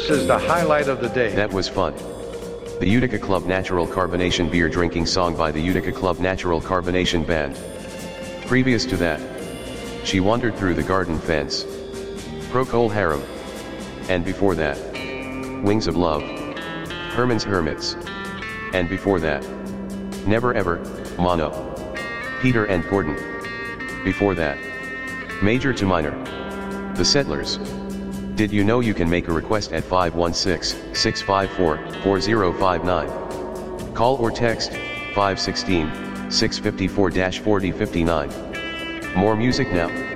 This is the highlight of the day. That was fun. The Utica Club Natural Carbonation beer drinking song by the Utica Club Natural Carbonation Band. Previous to that, She Wandered Through the Garden Fence, Procol Harum. And before that, Wings of Love, Herman's Hermits. And before that, Never Ever, Mono, Peter and Gordon. Before that, Major to Minor, The Settlers. Did you know you can make a request at 516-654-4059? Call or text 516-654-4059. More music now.